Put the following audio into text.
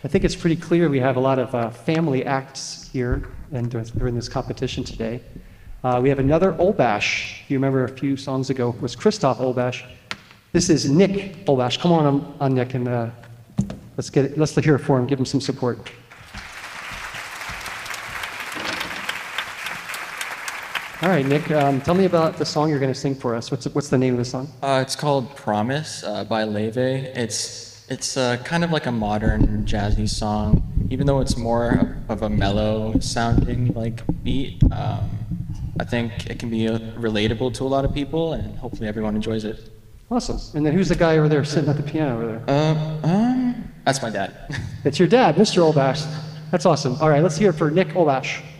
I think it's pretty clear we have a lot of family acts here and during this competition today. We have another Olbash. You remember a few songs ago it was Christoph Olbash. This is Nick Olbash. Come on, Nick, and let's hear it for him. Give him some support. All right, Nick, tell me about the song you're going to sing for us. What's the name of the song? It's called Promise by Leve. It's kind of like a modern jazzy song, even though it's more of a mellow sounding like beat. I think it can be relatable to a lot of people, and hopefully everyone enjoys it. Awesome. And then who's the guy over there sitting at the piano over there? That's my dad. It's your dad, Mr. Olbash. That's awesome. All right, let's hear it for Nick Olbash.